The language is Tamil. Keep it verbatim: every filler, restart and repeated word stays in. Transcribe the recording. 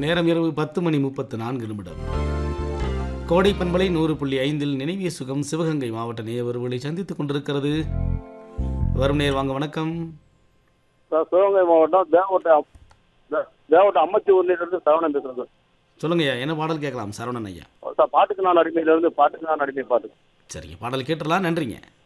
நேரம் இரவு பத்து மணி முப்பத்து நான்கு நிமிடம். கோடை பண்பலை நூறு புள்ளி ஐந்தில் நினைவே சுகம் சிவகங்கை மாவட்ட நேயர்களை சந்தித்துக் கொண்டிருக்கிறது. வரும் நேர் வாங்க, வணக்கம். சார் சிவகங்கை மாவட்டம் தேவகோட்டை தேவகோட்டை அம்மச்சி ஊர்லேருந்து சரவணன் பேசுகிறேன் சார். சொல்லுங்கய்யா, என்ன பாடல் கேட்கலாம் சரவணன் ஐயா? சார் பாட்டுக்கு நான் அடிமையிலேருந்து பாட்டுக்கு நான் அடிமை பாட்டு. சரிங்க, பாடல் கேட்டுடலாம். நன்றிங்க.